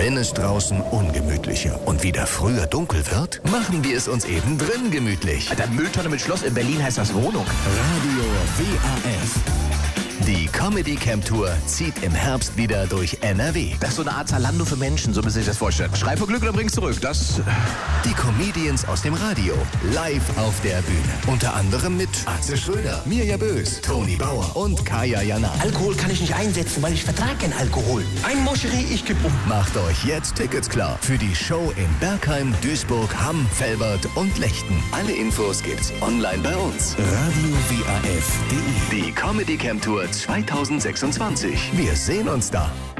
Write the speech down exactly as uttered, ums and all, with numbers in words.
Wenn es draußen ungemütlicher und wieder früher dunkel wird, machen wir es uns eben drin gemütlich. Alter, Mülltonne mit Schloss in Berlin heißt das Wohnung. Radio W A F. Die Comedy Camp Tour zieht im Herbst wieder durch N R W. Das ist so eine Art Zalando für Menschen, so müssen Sie sich das vorstellen. Schrei vor Glück oder bring's zurück, das... Die Comedians aus dem Radio, live auf der Bühne. Unter anderem mit Atze Schröder, Mirja Bös, Toni Bauer und Kaya Jana. Alkohol kann ich nicht einsetzen, weil ich vertrage keinen Alkohol. Ein Moscherie, ich geb um. Macht euch jetzt Tickets klar für die Show in Bergheim, Duisburg, Hamm, Velbert und Lechten. Alle Infos gibt's online bei uns. Radio W A F punkt de. Die Comedy Camp Tour zweitausendsechsundzwanzig. Wir sehen uns da.